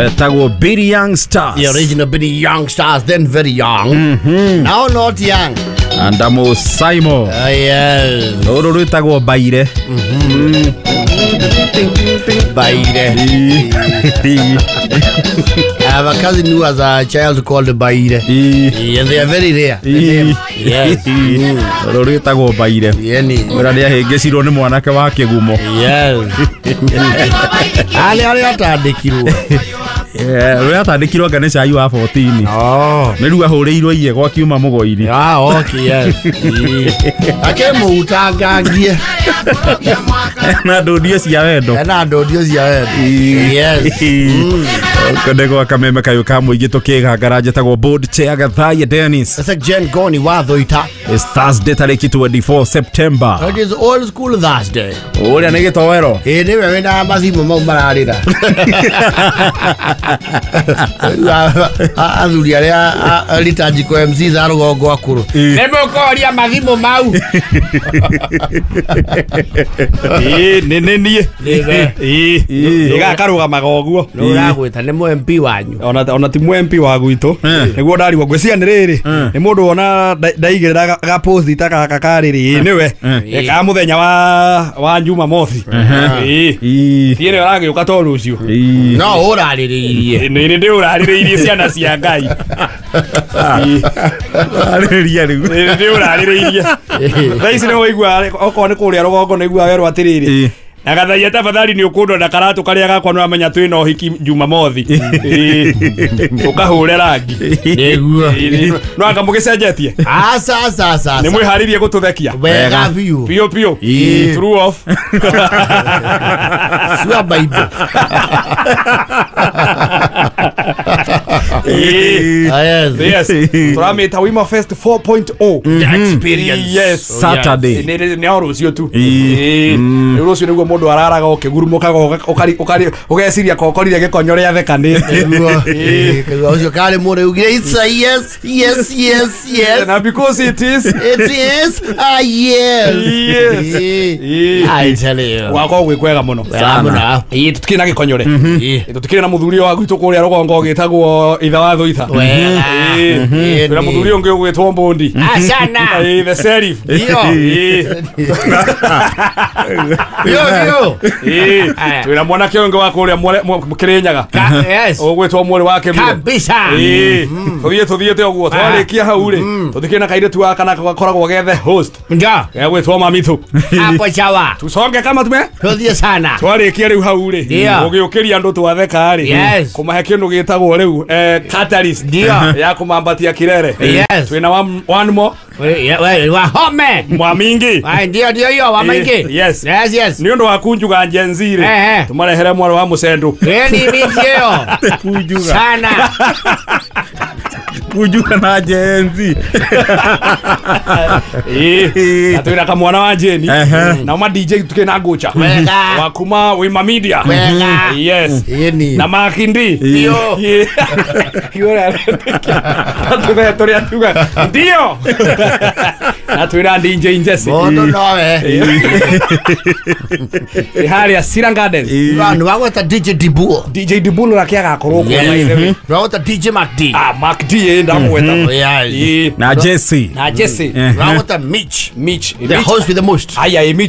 Tago Biddy Young Stars. The original Biddy Young Stars, then very young. Now not young. Andamo Simon. Yes. Oro tago Baire. Baire. I have a cousin who has a child called Baire. Yeah, they are very rare. Yes. Oro tago Baire. Muradia hegesiro ni mwanake wake gumo. Yes. Ale atandikirwo. Uri atandikirwo Ganesha ayu 14. Oh. Niru ahureirwo iye gwa kiuma mugoiri. Ah, okay, yes. Akemutangangie. Na ndodio cia wendo. Yes. Kodego akameme kayo kamuingi tukigangara tagwo board chair Gathaya Dennis. That's a Jen Goni wathoita. It's Thursday tariki 24 September. It is old school Thursday. Uri nigi towero. Niwe wena mathimu mau mararira. Athuri aria litajiko MC za rugongo akuru. Nemukoria mathimu mau. Nenie. Iga karuga magoguo. Uragwita ni MP wanyu. Ona ti MP wa gwitu. Niguo ndariwa ngwecia ni riri. Ni mundu ona ndaigirira ga post taka kakariri niwe. Eka muthenya wa Juma Mothi. Tiene orage ukato rucio. No urariririe. Ni ndi urariririe ciana cia Ngai. Aririria riu. Ni ndi urariririe. Thaisi ni waigua oko ni kuria rugongo nigua werwa atiriri. Na Gathaya tafadhali ni ukundo na karatu karia gakwa no amenya twina uhiki Juma Mothi. Ukahure rangi. Niguo. No akamugicenjetie. Asa. Ni mwiharirie gututhekia. Wega biu. Pio. True off. Sua Bible. Yes. Turamita Wima Fest 4.0. Experience. Yes. Saturday. Ni arucio tu. Urucio niguo mundu araraga ukigurumukaga ugeciria kokorire gikonyo ria thekanite. Ucio kale mundu ugire it's a yes. And because it is yes. I tell you. Wako gwikwega muno. Sana. Tutikina gikonyore. Tutikina na muthuri wa gwitu kuria rugongo gitagwo itha wa thuitha. Wega. Muthuri ungi ugwitwo Mbondi. Sana. The sheriff. Yo. Twina mwana kiongo wa kuria Kirinyaga. Yes. Ugwitwo mwori wake mire. Kabisa. Tuthiete uguo twarikia hau ri. Tutikina kairitu wa kana koragwo gethe host. Nja. Gwitwo Mamitu. Hapo chawa. Tusonge kama tume. Tuthie sana. Twarikia riu hau ri. Ugiukiria andu twatheka ri. Kumahe kindu gitagwo riu catalyst. Ya kumambatia kirere. Twina one more. Wa home. Mwamingi. Ndio hiyo wa maingi. Yes. Ni ndo wakunjuga njenzire. Tumarehere mwaro wa Musendu. Ni mitio. Kunjuga. Sana. Kunjuga na jenzi. Atwira kamwana wa Jeni. Na ma DJ tukena gocha. Wakuma Wima Media. Yes. Na Makindi. Ndio. Kiora. Atuga toria tuga. Ndio. Atwira DJ Njesi. Bondo nowe. Hali ya Sira Gardens. Vanhu vangota DJ Dibuo. DJ Dibuo rakiaga koroko. Vangota DJ MacD. MacD ndamweta. Na Jesse. Vangota Mitch. Mitch. The host with the most. Aya Mitch